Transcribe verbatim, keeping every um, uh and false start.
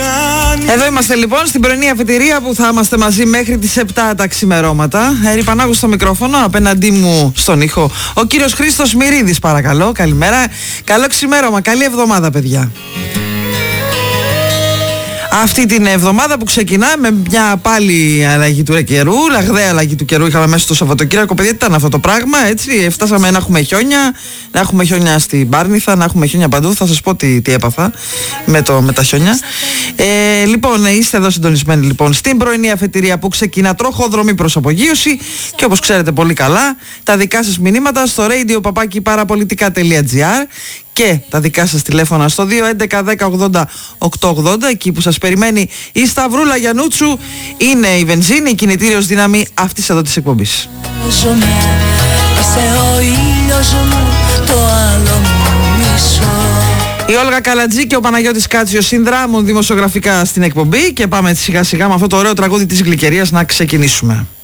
Εδώ είμαστε λοιπόν στην πρωινή αφετηρία που θα είμαστε μαζί μέχρι τις επτά τα ξημερώματα. Έρη Πανάγου στο μικρόφωνο, απέναντί μου στον ήχο ο κύριος Χρήστος Μυρίδης, παρακαλώ. Καλημέρα, καλό ξημέρωμα, καλή εβδομάδα παιδιά. Αυτή την εβδομάδα που ξεκινά με μια πάλι αλλαγή του καιρού, λαγδαία αλλαγή του καιρού είχαμε μέσα στο Σαββατοκύριακο. Παιδιά, τι ήταν αυτό το πράγμα, έτσι. Φτάσαμε να έχουμε χιόνια, να έχουμε χιόνια στην Πάρνηθα, να έχουμε χιόνια παντού. Θα σας πω τι, τι έπαθα με, το, με τα χιόνια. Ε, λοιπόν, είστε εδώ συντονισμένοι λοιπόν στην πρωινή αφετηρία που ξεκινά τροχοδρομή προς απογείωση. Και όπως ξέρετε πολύ καλά, τα δικά σας μηνύματα στο radio παπάκι παραπολιτικά τελεία τζι άρ και τα δικά σας τηλέφωνα στο δύο έντεκα δέκα ογδόντα οκτακόσια ογδόντα, εκεί που σας περιμένει η Σταυρούλα Γιαννούτσου. Είναι η βενζίνη, η κινητήριος δύναμη αυτής εδώ της εκπομπής. Η Όλγα Καλατζή και ο Παναγιώτης Κάτσιος συνδράμουν δημοσιογραφικά στην εκπομπή και πάμε σιγά σιγά με αυτό το ωραίο τραγούδι της Γλυκερίας να ξεκινήσουμε.